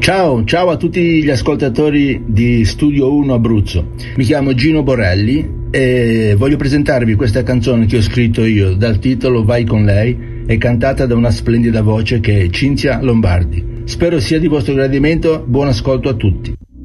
Ciao a tutti gli ascoltatori di Studio 1 Abruzzo. Mi chiamo Gino Borelli e voglio presentarvi questa canzone che ho scritto io dal titolo Vai con lei e cantata da una splendida voce che è Cinzia Lombardi. Spero sia di vostro gradimento, buon ascolto a tutti.